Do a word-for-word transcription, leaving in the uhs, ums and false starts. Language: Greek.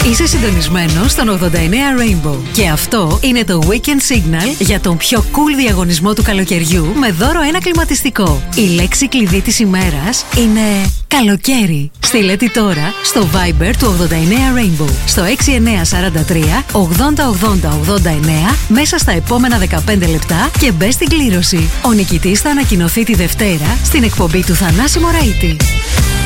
Είσαι συντονισμένος στον ογδόντα εννέα Rainbow. Και αυτό είναι το Weekend Signal για τον πιο cool διαγωνισμό του καλοκαιριού με δώρο ένα κλιματιστικό. Η λέξη κλειδί της ημέρας είναι καλοκαίρι. Στείλε τη τώρα στο Viber του ογδόντα εννέα Rainbow στο έξι εννέα τέσσερα τρία ογδόντα ογδόντα ογδόντα εννέα μέσα στα επόμενα δεκαπέντε λεπτά και μπες στην κλήρωση. Ο νικητής θα ανακοινωθεί τη Δευτέρα στην εκπομπή του Θανάση Μωραΐτη.